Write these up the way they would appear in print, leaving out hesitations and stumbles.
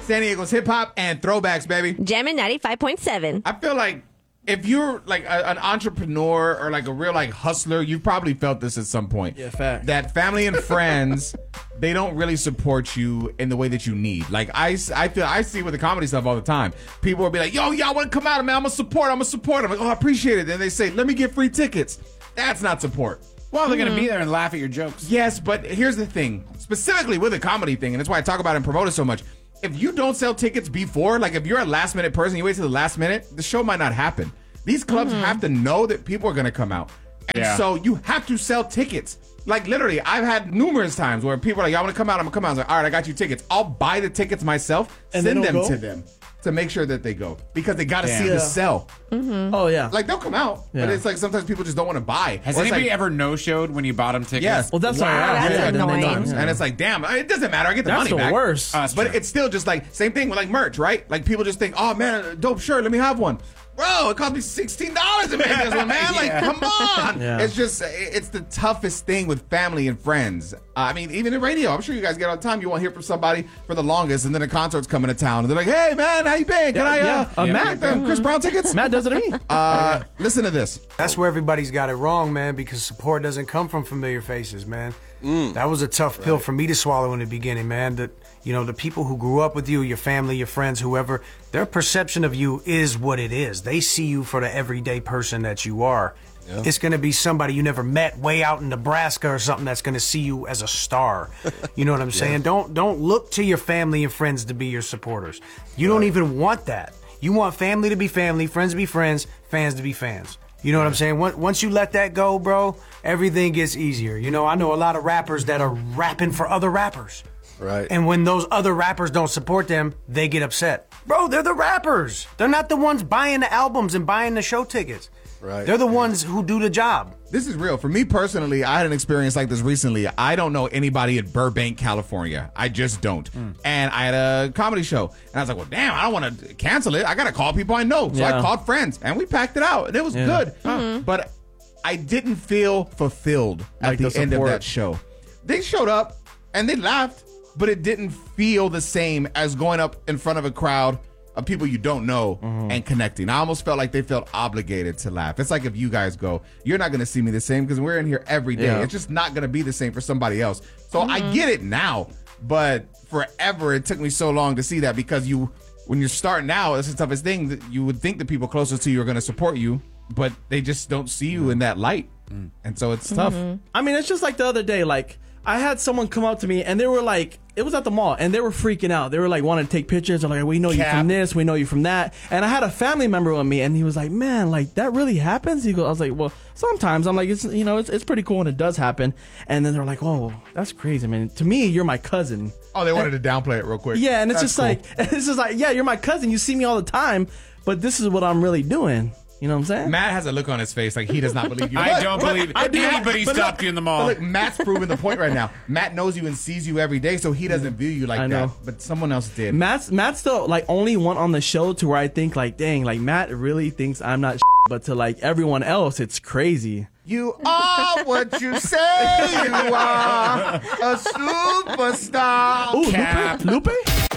San Diego's hip hop and throwbacks, baby. Jammin' 95.7. I feel like if you're like an entrepreneur or like a real like hustler, you've probably felt this at some point. Yeah, fact. That family and friends, they don't really support you in the way that you need. Like I see with the comedy stuff all the time. People will be like, yo, y'all want to come out, man? I'm gonna support. I'm like, oh, I appreciate it. Then they say, let me get free tickets. That's not support. Well, they're going to be there and laugh at your jokes. Yes, but here's the thing. Specifically with the comedy thing, and that's why I talk about it and promote it so much. If you don't sell tickets before, like if you're a last minute person, you wait till the last minute, the show might not happen. These clubs have to know that people are going to come out. And so you have to sell tickets. Like literally, I've had numerous times where people are like, y'all want to come out? I'm going to come out. I was like, all right, I got you tickets. I'll buy the tickets myself, and send them to them to make sure that they go. Because they got to see the sell. Mm-hmm. Oh, yeah. Like they'll come out, but it's like sometimes people just don't want to buy. Has anybody ever no-showed when you bought them tickets? Yes. Well, that's that's annoying. And it's like, damn, it doesn't matter. I get the money back. That's the worst. But it's still just like, same thing with like merch, right? Like people just think, oh man, a dope shirt, let me have one. Bro, it cost me $16 to make this one, man. Like, come on. Yeah. It's just, it's the toughest thing with family and friends. I mean, even in radio, I'm sure you guys get all the time. You won't hear from somebody for the longest, and then a concert's coming to town, and they're like, hey, man, how you been? Can Matt, get Chris Brown tickets? Matt does it to me. Listen to this. That's where everybody's got it wrong, man, because support doesn't come from familiar faces, man. That was a tough pill for me to swallow in the beginning, man. That, you know, the people who grew up with you, your family, your friends, whoever, their perception of you is what it is. They see you for the everyday person that you are. Yeah. It's going to be somebody you never met way out in Nebraska or something that's going to see you as a star. You know what I'm saying? Don't look to your family and friends to be your supporters. You don't even want that. You want family to be family, friends to be friends, fans to be fans. You know what I'm saying? Once you let that go, bro, everything gets easier. You know, I know a lot of rappers that are rapping for other rappers. Right. And when those other rappers don't support them, they get upset. Bro, they're the rappers. They're not the ones buying the albums and buying the show tickets. Right. They're the ones who do the job. This is real. For me personally, I had an experience like this recently. I don't know anybody in Burbank, California. I just don't. And I had a comedy show. And I was like, well, damn, I don't want to cancel it. I got to call people I know. So I called friends, and we packed it out. And it was good. But I didn't feel fulfilled at the end of that show. They showed up, and they laughed, but it didn't feel the same as going up in front of a crowd of people you don't know and connecting. I almost felt like they felt obligated to laugh. It's like if you guys go, you're not going to see me the same because we're in here every day. It's just not going to be the same for somebody else. So I get it now, but forever it took me so long to see that because when you're starting out, it's the toughest thing. That you would think the people closest to you are going to support you, but they just don't see you in that light. And so it's tough. I mean, it's just like the other day, like I had someone come up to me and they were like, it was at the mall, and they were freaking out. They were like wanting to take pictures. They're like, we know you from this, we know you from that. And I had a family member with me, and he was like, man, like that really happens? He goes, I was like, well, sometimes. I'm like, it's pretty cool when it does happen. And then they're like, oh, that's crazy, man. To me, you're my cousin. Oh, they wanted to downplay it real quick. Yeah, and it's just like, yeah, you're my cousin. You see me all the time, but this is what I'm really doing. You know what I'm saying? Matt has a look on his face like he does not believe you. I don't believe anybody stopped you in the mall. But look, Matt's proving the point right now. Matt knows you and sees you every day, so he doesn't view you like that. But someone else did. Matt's the like only one on the show to where I think like, dang, like Matt really thinks I'm not but to like everyone else, it's crazy. You are what you say you are, a superstar. Ooh, Lupe?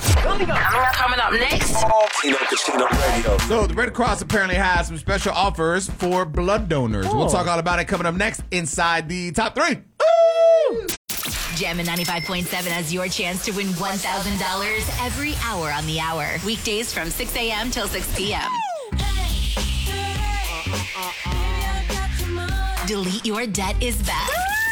Coming up next. Tino Casino Radio. So the Red Cross apparently has some special offers for blood donors. We'll talk all about it coming up next inside the top 3. Woo! Jammin' 95.7 has your chance to win $1,000 every hour on the hour. Weekdays from 6 a.m. till 6 p.m. Delete Your Debt is back.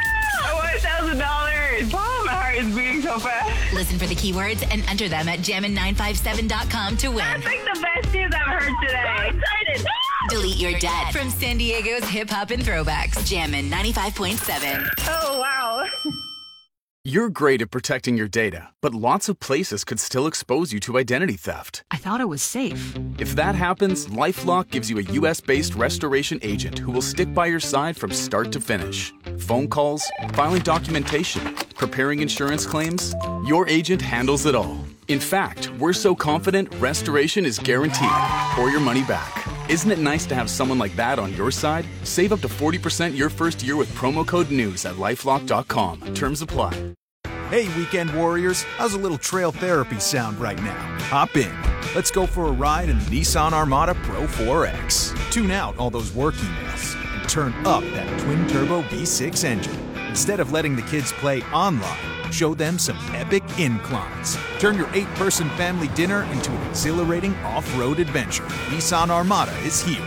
$1,000. Oh, my heart is beating so fast. Listen for the keywords and enter them at jammin957.com to win. That's like the best news I've heard today. I'm excited. Delete Your Debt from San Diego's Hip Hop and Throwbacks. Jammin' 95.7. Oh, wow. You're great at protecting your data, but lots of places could still expose you to identity theft. I thought it was safe. If that happens, LifeLock gives you a U.S.-based restoration agent who will stick by your side from start to finish. Phone calls, filing documentation, preparing insurance claims, your agent handles it all. In fact, we're so confident restoration is guaranteed or your money back. Isn't it nice to have someone like that on your side? Save up to 40% your first year with promo code NEWS at LifeLock.com. Terms apply. Hey, weekend warriors, how's a little trail therapy sound right now? Hop in. Let's go for a ride in the Nissan Armada Pro 4X. Tune out all those work emails and turn up that twin-turbo V6 engine. Instead of letting the kids play online, show them some epic inclines. Turn your 8-person family dinner into an exhilarating off-road adventure. Nissan Armada is here.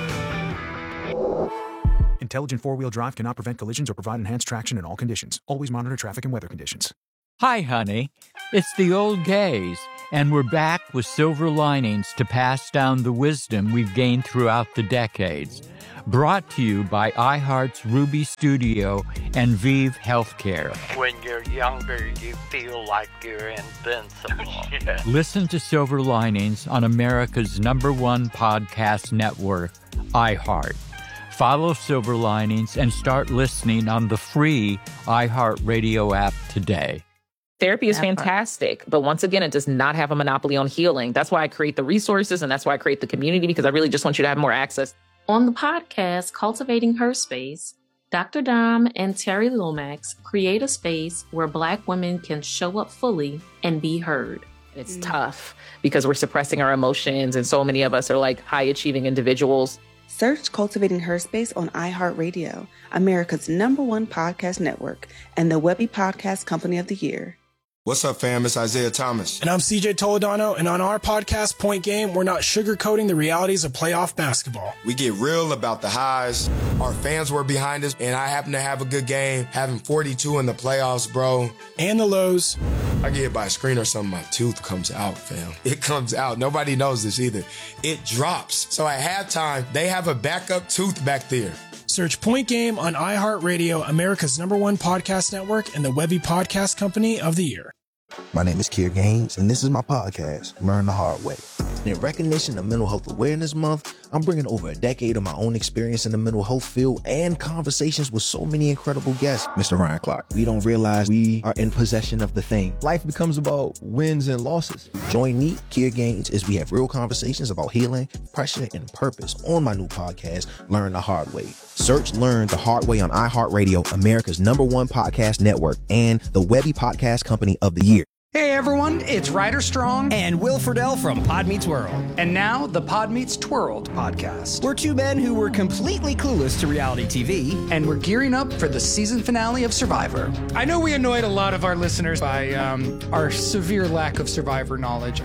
Intelligent four-wheel drive cannot prevent collisions or provide enhanced traction in all conditions. Always monitor traffic and weather conditions. Hi, honey. It's the old gays, and we're back with silver linings to pass down the wisdom we've gained throughout the decades. Brought to you by iHeart's Ruby Studio and Vive Healthcare. When you're younger, you feel like you're invincible. Listen to Silver Linings on America's #1 podcast network, iHeart. Follow Silver Linings and start listening on the free iHeartRadio app today. Therapy is fantastic, but once again, it does not have a monopoly on healing. That's why I create the resources, and that's why I create the community, because I really just want you to have more access. On the podcast, Cultivating Her Space, Dr. Dom and Terry Lomax create a space where Black women can show up fully and be heard. It's tough because we're suppressing our emotions, and so many of us are like high-achieving individuals. Search Cultivating Her Space on iHeartRadio, America's #1 podcast network, and the Webby Podcast Company of the Year. What's up, fam? It's Isaiah Thomas. And I'm CJ Toledano, and on our podcast, Point Game, we're not sugarcoating the realities of playoff basketball. We get real about the highs. Our fans were behind us, and I happen to have a good game, having 42 in the playoffs, bro. And the lows. I get hit by a screen or something, my tooth comes out, fam. It comes out. Nobody knows this either. It drops. So at halftime, they have a backup tooth back there. Search Point Game on iHeartRadio, America's #1 podcast network, and the Webby Podcast Company of the Year. My name is Kier Gaines, and this is my podcast, Learn the Hard Way. In recognition of Mental Health Awareness Month, I'm bringing over a decade of my own experience in the mental health field and conversations with so many incredible guests. Mr. Ryan Clark, we don't realize we are in possession of the thing. Life becomes about wins and losses. Join me, Kier Gaines, as we have real conversations about healing, pressure, and purpose on my new podcast, Learn the Hard Way. Search Learn the Hard Way on iHeartRadio, America's #1 podcast network, and the Webby Podcast Company of the Year. Hey everyone, it's Ryder Strong and Will Friedle from Pod Meets World. And now the Pod Meets Twirled podcast. We're two men who were completely clueless to reality TV, and we're gearing up for the season finale of Survivor. I know we annoyed a lot of our listeners by our severe lack of Survivor knowledge.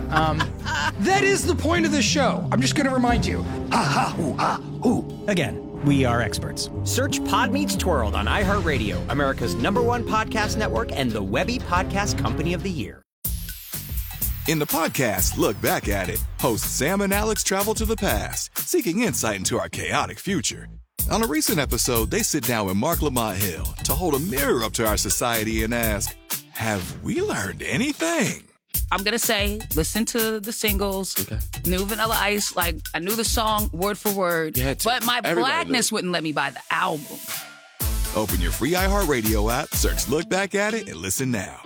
That is the point of the show. I'm just going to remind you. Again, we are experts. Search Pod Meets Twirled on iHeartRadio, America's #1 podcast network, and the Webby Podcast Company of the Year. In the podcast Look Back at It, hosts Sam and Alex travel to the past, seeking insight into our chaotic future. On a recent episode, they sit down with Mark Lamont Hill to hold a mirror up to our society and ask, have we learned anything? I'm going to say, listen to the singles, New Vanilla Ice, like I knew the song word for word, but my blackness wouldn't let me buy the album. Open your free iHeartRadio app, search Look Back at It, and listen now.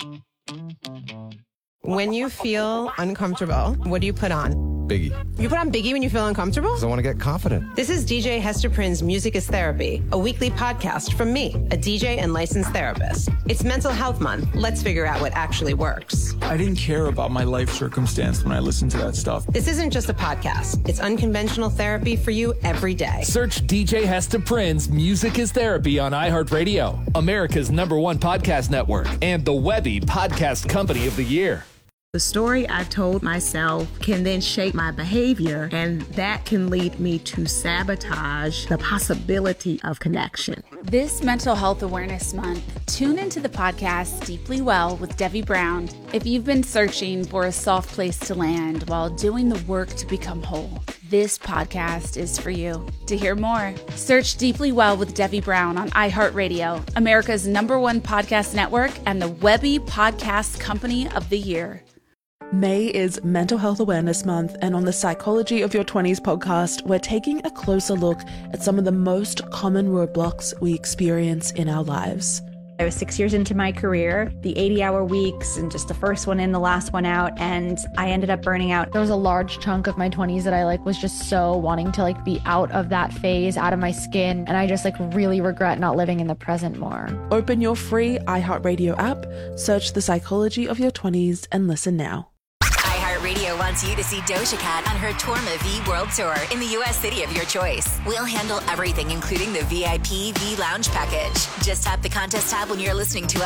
When you feel uncomfortable, what do you put on? Biggie. You put on Biggie when you feel uncomfortable? Because I want to get confident. This is DJ Hester Prynne's Music is Therapy, a weekly podcast from me, a DJ and licensed therapist. It's Mental Health Month. Let's figure out what actually works. I didn't care about my life circumstance when I listened to that stuff. This isn't just a podcast. It's unconventional therapy for you every day. Search DJ Hester Prynne's Music is Therapy on iHeartRadio, America's #1 podcast network, and the Webby Podcast Company of the Year. The story I told myself can then shape my behavior, and that can lead me to sabotage the possibility of connection. This Mental Health Awareness Month, tune into the podcast Deeply Well with Debbie Brown. If you've been searching for a soft place to land while doing the work to become whole, this podcast is for you. To hear more, search Deeply Well with Debbie Brown on iHeartRadio, America's #1 podcast network, and the Webby Podcast Company of the Year. May is Mental Health Awareness Month, and on the Psychology of Your 20s podcast, we're taking a closer look at some of the most common roadblocks we experience in our lives. I was 6 years into my career, the 80-hour weeks and just the first one in, the last one out, and I ended up burning out. There was a large chunk of my 20s that I was just so wanting to be out of that phase, out of my skin, and I just really regret not living in the present more. Open your free iHeartRadio app, search The Psychology of Your 20s, and listen now. iHeartRadio wants you to see Doja Cat on her Torma V World Tour in the U.S. city of your choice. We'll handle everything, including the VIP V Lounge package. Just tap the contest tab when you're listening to